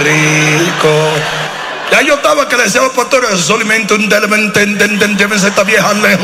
rico. Ya yo estaba que le decía a los pastores, solamente un llévense esta vieja lejos.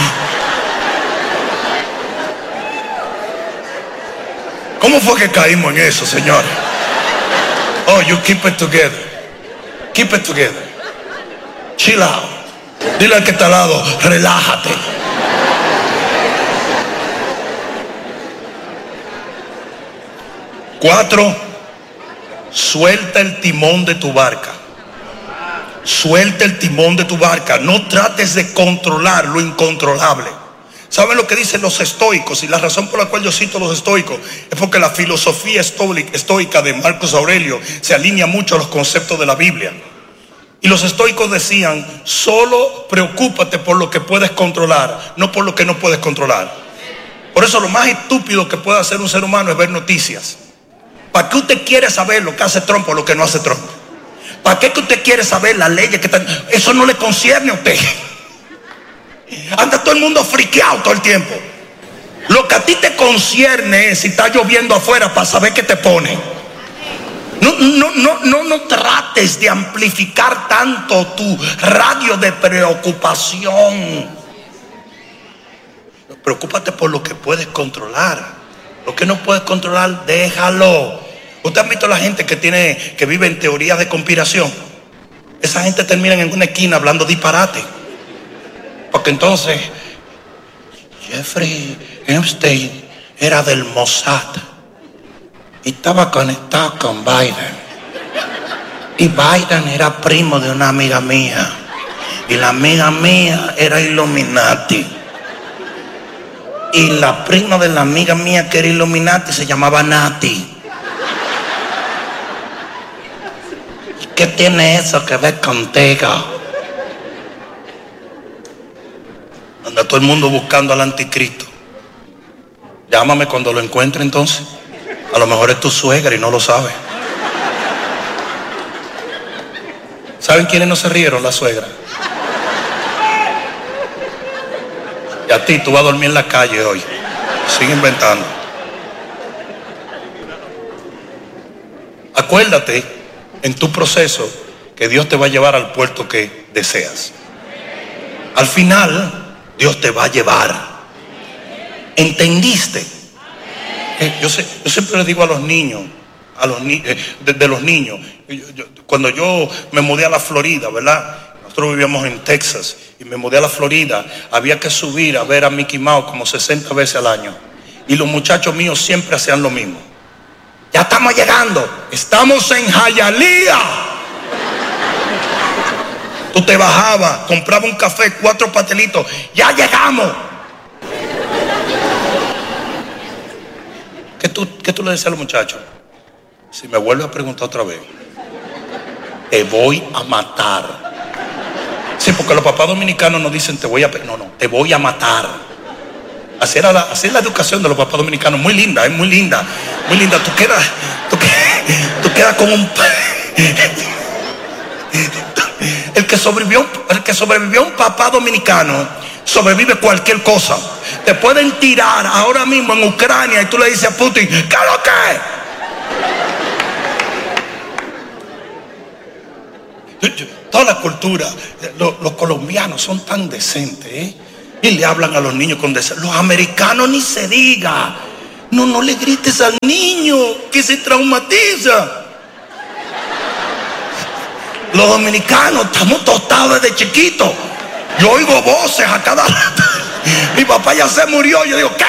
¿Cómo fue que caímos en eso, señores? Oh, you keep it together. Keep it together. Chill out. Dile al que está al lado, relájate. Cuatro, suelta el timón de tu barca. Suelta el timón de tu barca. No trates de controlar lo incontrolable. ¿Saben lo que dicen los estoicos? Y la razón por la cual yo cito a los estoicos es porque la filosofía estoica de Marcos Aurelio se alinea mucho a los conceptos de la Biblia. Y los estoicos decían, solo preocúpate por lo que puedes controlar, no por lo que no puedes controlar. Por eso lo más estúpido que puede hacer un ser humano es ver noticias. ¿Para qué usted quiere saber lo que hace Trump o lo que no hace Trump? ¿Para qué que usted quiere saber las leyes que están? Eso no le concierne a usted. Anda todo el mundo friqueado todo el tiempo. Lo que a ti te concierne es si está lloviendo afuera para saber qué te pone. No trates de amplificar tanto tu radio de preocupación. Preocúpate por lo que puedes controlar. Lo que no puedes controlar, déjalo. ¿Usted ha visto a la gente que vive en teorías de conspiración? Esa gente termina en una esquina hablando disparate. Porque entonces Jeffrey Epstein era del Mossad y estaba conectado con Biden. Y Biden era primo de una amiga mía. Y la amiga mía era Illuminati. Y la prima de la amiga mía que era Illuminati se llamaba Nati. ¿Qué tiene eso que ver contigo? Anda todo el mundo buscando al anticristo. Llámame cuando lo encuentre entonces. A lo mejor es tu suegra y no lo sabes. ¿Saben quiénes no se rieron? La suegra. Y a ti, tú vas a dormir en la calle hoy. Sigue inventando. Acuérdate en tu proceso que Dios te va a llevar al puerto que deseas. Al final Dios te va a llevar. ¿Entendiste? Yo siempre les digo a los niños, de los niños, cuando yo me mudé a la Florida, ¿verdad? Nosotros vivíamos en Texas y me mudé a la Florida. Había que subir a ver a Mickey Mouse como 60 veces al año. Y los muchachos míos siempre hacían lo mismo. Ya estamos llegando. Estamos en Hialeah. Tú te bajabas, comprabas un café, 4 pastelitos. Ya llegamos. ¿Qué tú le decías a los muchachos? Si me vuelves a preguntar otra vez, te voy a matar. Sí, porque los papás dominicanos nos dicen te voy a matar. Así es la educación de los papás dominicanos. Muy linda, muy linda, muy linda. Tú quedas con un... El que sobrevivió a un papá dominicano sobrevive cualquier cosa. Te pueden tirar ahora mismo en Ucrania y tú le dices a Putin, ¿qué es lo que? Toda la cultura, los colombianos son tan decentes, ¿eh? Y le hablan a los niños con decencia. Los americanos ni se diga. No le grites al niño que se traumatiza. Los dominicanos estamos tostados desde chiquitos. Yo oigo voces a cada rato. Mi papá ya se murió. Yo digo, ¿qué?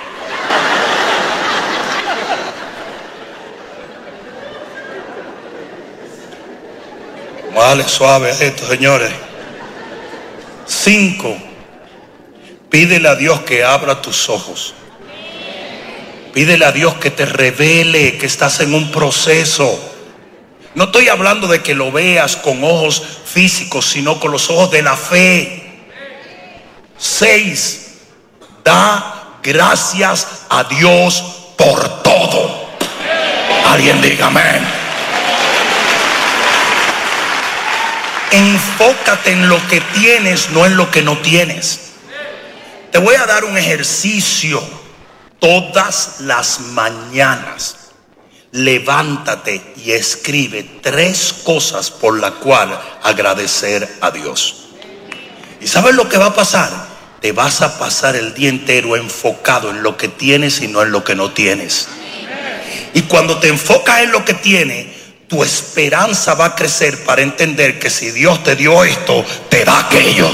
Vale, suave a esto, señores. 5. Pídele a Dios que abra tus ojos. Pídele a Dios que te revele que estás en un proceso. No estoy hablando de que lo veas con ojos físicos, sino con los ojos de la fe. 6. Da gracias a Dios por todo. Alguien diga amén. Enfócate en lo que tienes, no en lo que no tienes. Te voy a dar un ejercicio todas las mañanas. levántate y escribe 3 cosas por las cuales agradecer a Dios. ¿Y sabes lo que va a pasar? Te vas a pasar el día entero enfocado en lo que tienes y no en lo que no tienes. Y cuando te enfocas en lo que tienes, tu esperanza va a crecer para entender que si Dios te dio esto, te da aquello.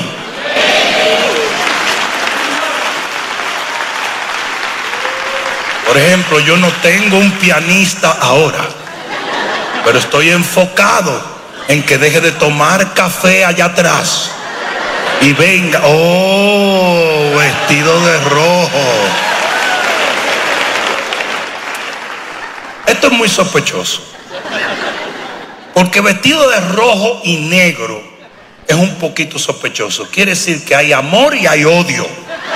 Por ejemplo, yo no tengo un pianista ahora, pero estoy enfocado en que deje de tomar café allá atrás y venga, oh, vestido de rojo. Esto es muy sospechoso, porque vestido de rojo y negro es un poquito sospechoso. Quiere decir que hay amor y hay odio.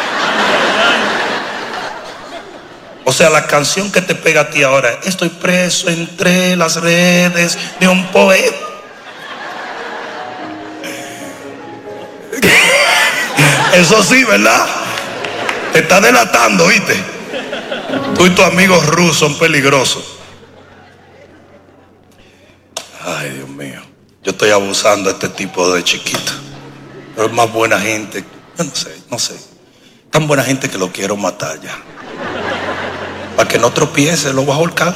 O sea, la canción que te pega a ti ahora, estoy preso entre las redes de un poema. Eso sí, ¿verdad? Te está delatando, ¿viste? Tú y tu amigo Ruth son peligrosos. Ay, Dios mío. Yo estoy abusando de este tipo de chiquito. Pero es más buena gente. Yo no sé. Tan buena gente que lo quiero matar ya. Para que no tropiece, lo voy a ahorcar.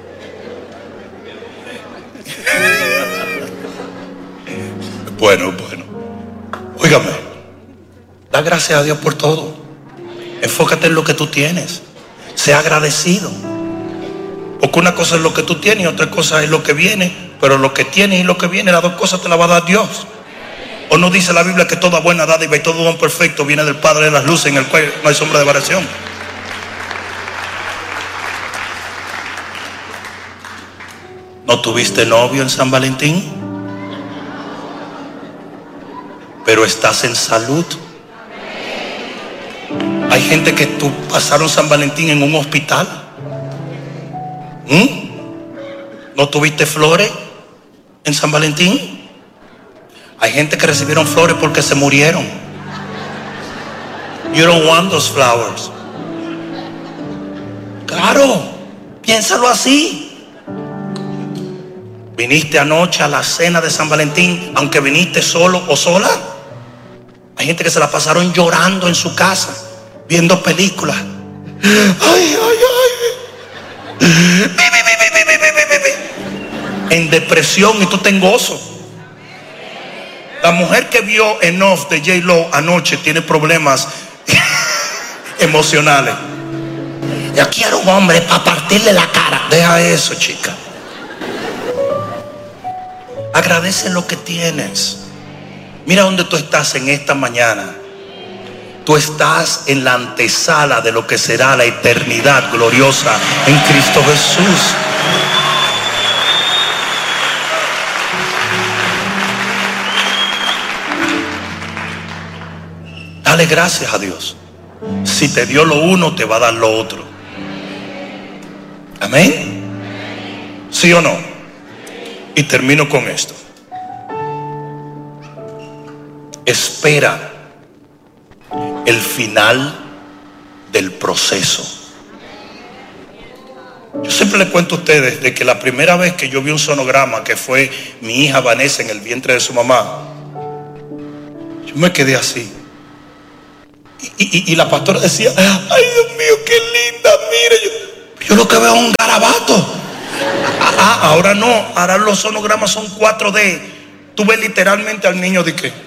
Bueno. Óigame, da gracias a Dios por todo. Enfócate en lo que tú tienes. Sea agradecido. Porque una cosa es lo que tú tienes y otra cosa es lo que viene. Pero lo que tienes y lo que viene, las dos cosas te las va a dar Dios. ¿O no dice la Biblia que toda buena dádiva y todo don perfecto viene del Padre de las luces, en el cual no hay sombra de variación? ¿No tuviste novio en San Valentín? Pero estás en salud. Hay gente que pasaron San Valentín en un hospital. ¿No tuviste flores en San Valentín? Hay gente que recibieron flores porque se murieron. You don't want those flowers. Claro, piénsalo así. ¿Viniste anoche a la cena de San Valentín aunque viniste solo o sola? Hay gente que se la pasaron llorando en su casa, viendo películas. Ay. En depresión, y tú ten gozo. La mujer que vio Enough de J-Lo anoche tiene problemas emocionales. Yo quiero un hombre para partirle la cara. Deja eso, chica. Agradece lo que tienes. Mira dónde tú estás en esta mañana. Tú estás en la antesala de lo que será la eternidad gloriosa en Cristo Jesús. Dale gracias a Dios. Si te dio lo uno, te va a dar lo otro. Amén. ¿Sí o no? Y termino con esto. Espera el final del proceso. Yo siempre les cuento a ustedes de que la primera vez que yo vi un sonograma, que fue mi hija Vanessa en el vientre de su mamá, yo me quedé así. Y la pastora decía, ay Dios mío, qué linda, mire. Yo lo que veo es un garabato. Ahora no, ahora los sonogramas son 4D. Tú ves literalmente al niño de qué.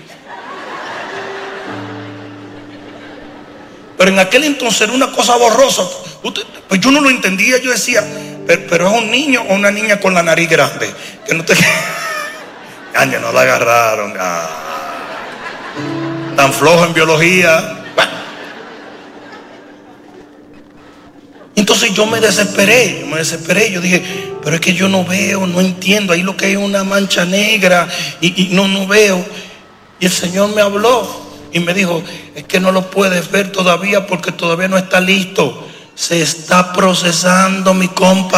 Pero en aquel entonces era una cosa borrosa. Pues yo no lo entendía. Yo decía, pero es un niño o una niña con la nariz grande. Que no te... Año, no la agarraron. Tan flojo en biología. Bueno. Entonces yo me desesperé. Yo dije, pero es que yo no veo, no entiendo. Ahí lo que hay es una mancha negra y no veo. Y el Señor me habló y me dijo, es que no lo puedes ver todavía porque todavía no está listo. Se está procesando, mi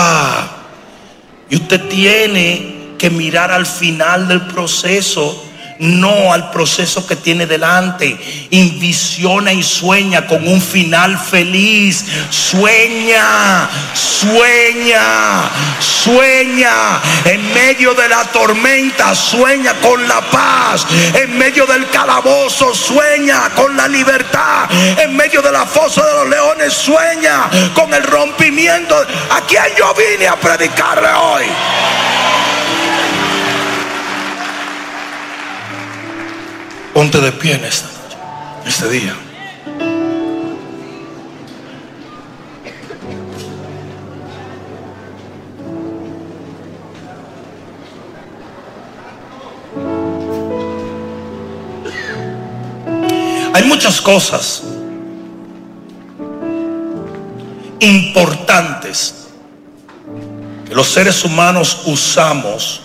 compa. Y usted tiene que mirar al final del proceso, no al proceso que tiene delante. Envisiona y sueña con un final feliz. Sueña, sueña, sueña. En medio de la tormenta, sueña con la paz. En medio del calabozo, sueña con la libertad. En medio de la fosa de los leones, sueña con el rompimiento. ¿A quién yo vine a predicarle hoy? Ponte de pie en esta noche, este día. Hay muchas cosas importantes que los seres humanos usamos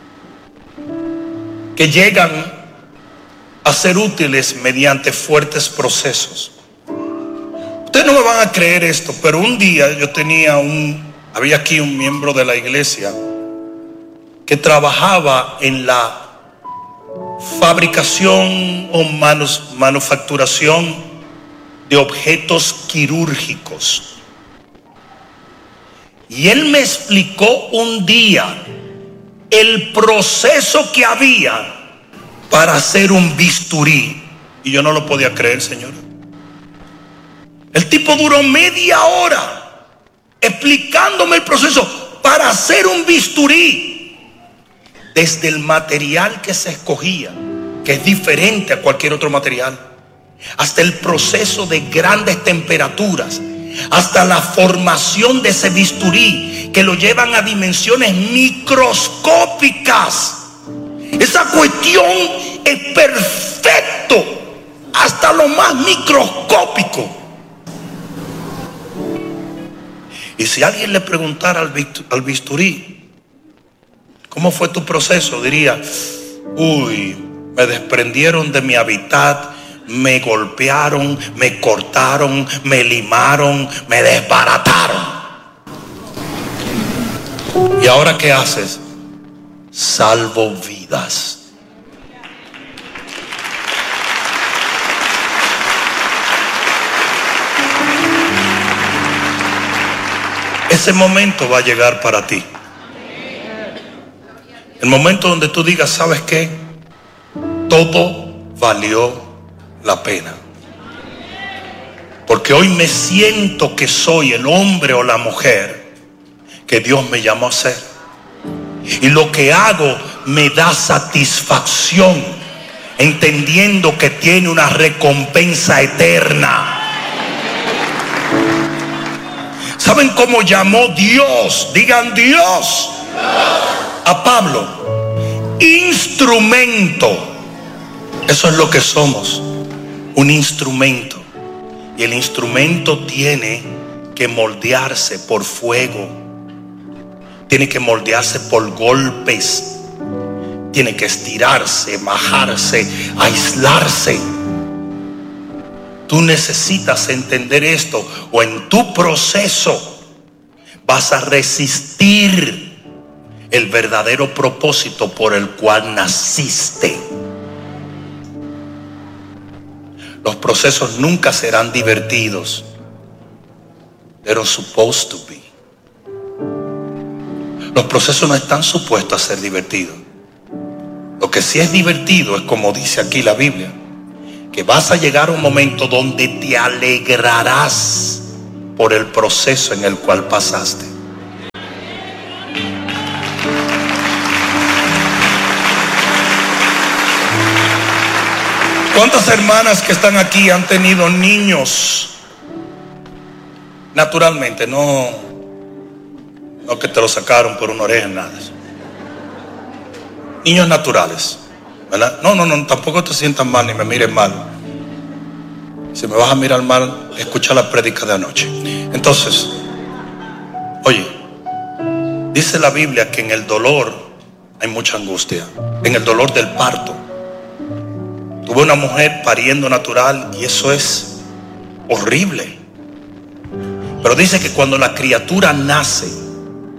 que llegan a ser útiles mediante fuertes procesos. Ustedes no me van a creer esto, pero un día había aquí un miembro de la iglesia que trabajaba en la fabricación o manufacturación de objetos quirúrgicos. Y él me explicó un día el proceso que había para hacer un bisturí. Y yo no lo podía creer, señor. El tipo duró media hora explicándome el proceso para hacer un bisturí. Desde el material que se escogía, que es diferente a cualquier otro material, hasta el proceso de grandes temperaturas, hasta la formación de ese bisturí, que lo llevan a dimensiones microscópicas. Esa cuestión es perfecto hasta lo más microscópico. Y si alguien le preguntara al bisturí, ¿cómo fue tu proceso?, diría: uy, me desprendieron de mi hábitat, me golpearon, me cortaron, me limaron, me desbarataron. ¿Y ahora qué haces? Salvo vidas. Ese momento va a llegar para ti. El momento donde tú digas: ¿sabes qué? Todo valió la pena. Porque hoy me siento que soy el hombre o la mujer que Dios me llamó a ser. Y lo que hago me da satisfacción, entendiendo que tiene una recompensa eterna. ¿Saben cómo llamó Dios? Digan Dios. A Pablo: instrumento. Eso es lo que somos, un instrumento. Y el instrumento tiene que moldearse por fuego, tiene que moldearse por golpes, tiene que estirarse, majarse, aislarse. Tú necesitas entender esto, o en tu proceso vas a resistir el verdadero propósito por el cual naciste. Los procesos nunca serán divertidos. They're supposed to be. Los procesos no están supuestos a ser divertidos. Lo que sí es divertido es, como dice aquí la Biblia, que vas a llegar a un momento donde te alegrarás por el proceso en el cual pasaste. ¿Cuántas hermanas que están aquí han tenido niños naturalmente? No que te lo sacaron por una oreja, nada de eso. Niños naturales, ¿verdad? No, tampoco te sientas mal ni me mires mal. Si me vas a mirar mal, escucha la prédica de anoche. Entonces, oye, dice la Biblia que en el dolor hay mucha angustia. En el dolor del parto. Tuve una mujer pariendo natural y eso es horrible. Pero dice que cuando la criatura nace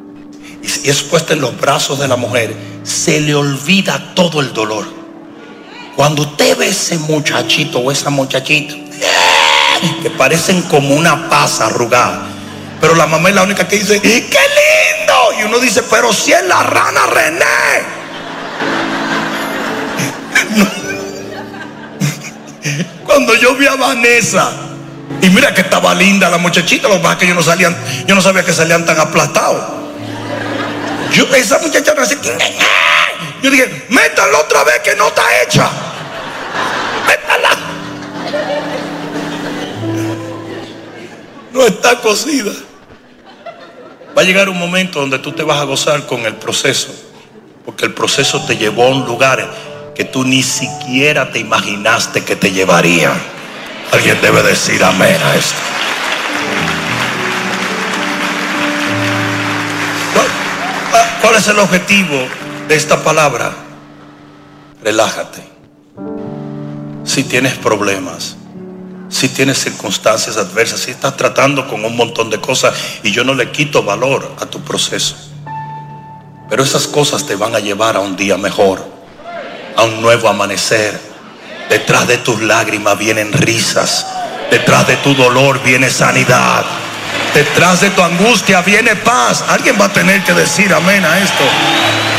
y es puesta en los brazos de la mujer, se le olvida todo el dolor. Cuando usted ve ese muchachito o esa muchachita que parecen como una pasa arrugada, pero la mamá es la única que dice, ¡qué lindo! Y uno dice, pero si es la rana René. Cuando yo vi a Vanessa, y mira que estaba linda la muchachita, lo que pasa es que yo no sabía que salían tan aplastados. Esa muchacha no hace, yo dije, métanla otra vez que no está hecha. Métala. No está cocida. Va a llegar un momento donde tú te vas a gozar con el proceso, porque el proceso te llevó a un lugar que tú ni siquiera te imaginaste que te llevaría. Alguien debe decir amén a esto. ¿Cuál es el objetivo de esta palabra? Relájate. Si tienes problemas, si tienes circunstancias adversas, si estás tratando con un montón de cosas, y yo no le quito valor a tu proceso, pero esas cosas te van a llevar a un día mejor, a un nuevo amanecer. Detrás de tus lágrimas vienen risas, detrás de tu dolor viene sanidad, detrás de tu angustia viene paz. Alguien va a tener que decir amén a esto.